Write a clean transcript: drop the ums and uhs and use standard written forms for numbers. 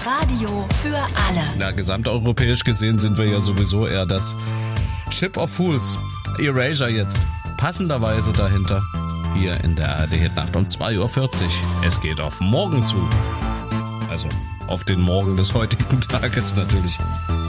Radio für alle. Na, gesamteuropäisch gesehen sind wir ja sowieso eher das Ship of Fools. Erasure jetzt passenderweise dahinter. Hier in der ARD-Hitnacht um 2.40 Uhr. Es geht auf morgen zu. Also auf den Morgen des heutigen Tages natürlich.